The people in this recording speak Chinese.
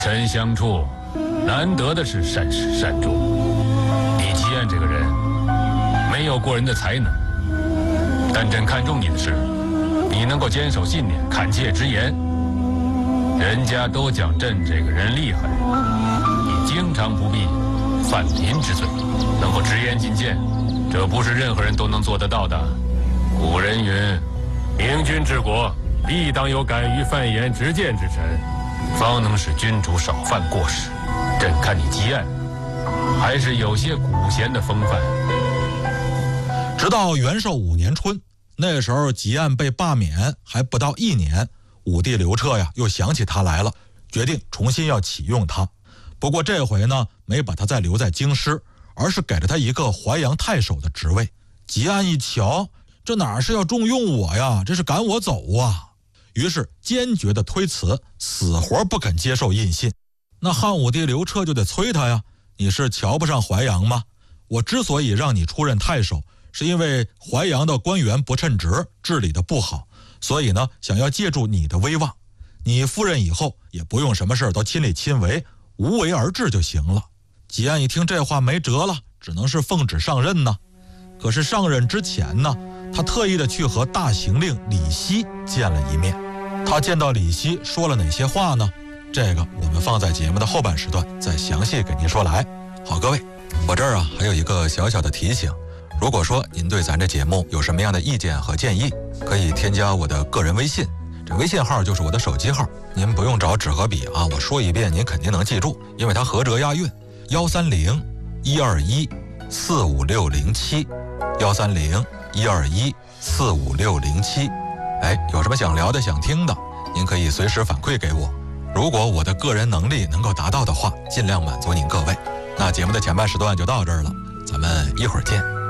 臣相处，难得的是善始善终。你吉安这个人没有过人的才能，但朕看中你的是你能够坚守信念，砍切直言。人家都讲朕这个人厉害，你经常不避犯临之罪，能够直言进谏，这不是任何人都能做得到的。古人云：明君治国，必当有敢于犯言直谏之臣，方能使君主少犯过失。朕看你吉安，还是有些古贤的风范。 直到元寿5年春，那时候吉安被罢免还不到1年，武帝刘彻呀又想起他来了，决定重新要启用他。不过这回呢，没把他再留在京师，而是给了他一个淮阳太守的职位。吉安一瞧，这哪是要重用我呀，这是赶我走啊！于是坚决的推辞，死活不肯接受印信。那汉武帝刘彻就得催他呀，你是瞧不上淮阳吗？我之所以让你出任太守，是因为淮阳的官员不称职，治理的不好，所以呢，想要借助你的威望，你赴任以后也不用什么事都亲力亲为，无为而治就行了。吉安一听这话没辙了，只能是奉旨上任呢。可是上任之前呢，他特意的去和大行令李希见了一面。他见到李希说了哪些话呢？这个我们放在节目的后半时段再详细给您说来。好，各位，我这儿啊还有一个小小的提醒，如果说您对咱这节目有什么样的意见和建议，可以添加我的个人微信，这微信号就是我的手机号，您不用找纸和笔啊，我说一遍您肯定能记住，因为它合辙押韵，130-121-45607，130-121-45607。有什么想聊的想听的，您可以随时反馈给我，如果我的个人能力能够达到的话，尽量满足您各位。那节目的前半时段就到这儿了，咱们一会儿见。